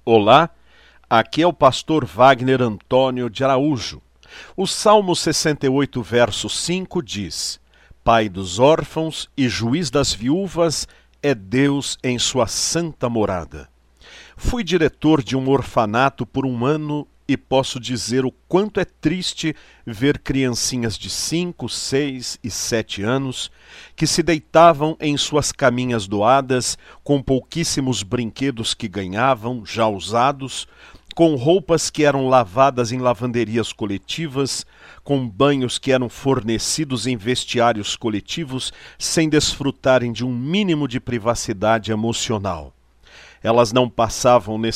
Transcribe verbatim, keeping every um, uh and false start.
Olá, aqui é o pastor Wagner Antônio de Araújo. O Salmo sessenta e oito, verso cinco diz: Pai dos órfãos e juiz das viúvas é Deus em sua santa morada. Fui diretor de um orfanato por um ano e posso dizer o quanto é triste ver criancinhas de cinco, seis e sete anos que se deitavam em suas caminhas doadas, com pouquíssimos brinquedos que ganhavam, já usados, com roupas que eram lavadas em lavanderias coletivas, com banhos que eram fornecidos em vestiários coletivos, sem desfrutarem de um mínimo de privacidade emocional. Elas não passavam